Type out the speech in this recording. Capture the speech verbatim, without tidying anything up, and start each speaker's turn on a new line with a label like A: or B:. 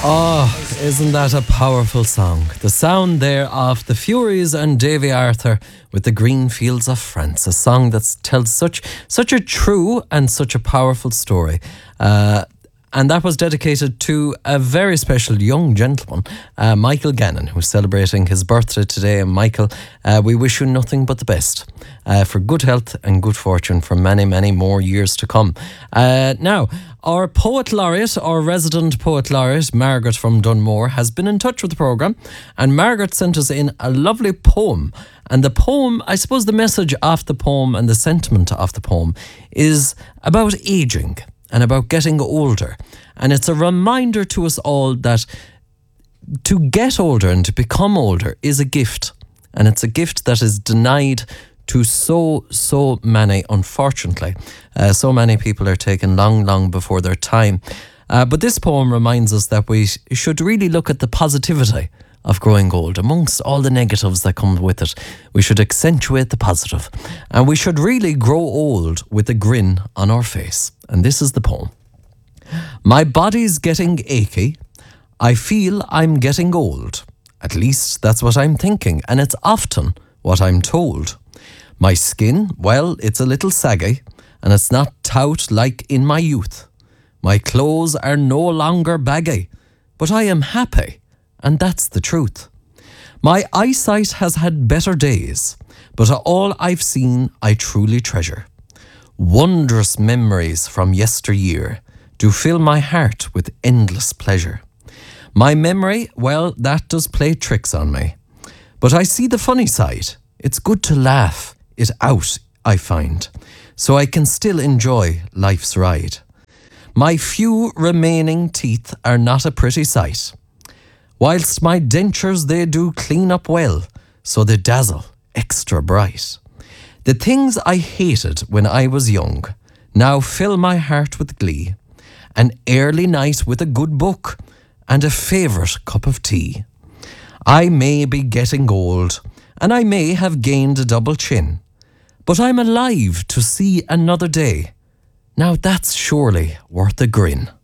A: Oh, isn't that a powerful song? The sound there of the Furies and Davy Arthur with the Green Fields of France, a song that tells such such a true and such a powerful story. Uh, and that was dedicated to a very special young gentleman, uh, Michael Gannon, who's celebrating his birthday today. And Michael, uh, we wish you nothing but the best uh, for good health and good fortune for many, many more years to come. Uh, now, our poet laureate, our resident poet laureate, Margaret from Dunmore, has been in touch with the programme, and Margaret sent us in a lovely poem. And the poem, I suppose the message of the poem and the sentiment of the poem is about ageing and about getting older. And it's a reminder to us all that to get older and to become older is a gift. And it's a gift that is denied to so, so many, unfortunately. Uh, so many people are taken long, long before their time. Uh, but this poem reminds us that we sh- should really look at the positivity of growing old. Amongst all the negatives that come with it, we should accentuate the positive. And we should really grow old with a grin on our face. And this is the poem. My body's getting achy. I feel I'm getting old. At least that's what I'm thinking, and it's often what I'm told. My skin, well, it's a little saggy, and it's not taut like in my youth. My clothes are no longer baggy, but I am happy, and that's the truth. My eyesight has had better days, but all I've seen I truly treasure. Wondrous memories from yesteryear do fill my heart with endless pleasure. My memory, well, that does play tricks on me, but I see the funny side. It's good to laugh it out, I find, so I can still enjoy life's ride. My few remaining teeth are not a pretty sight, whilst my dentures they do clean up well, so they dazzle extra bright. The things I hated when I was young now fill my heart with glee. An early night with a good book and a favourite cup of tea. I may be getting old, and I may have gained a double chin, but I'm alive to see another day. Now that's surely worth a grin.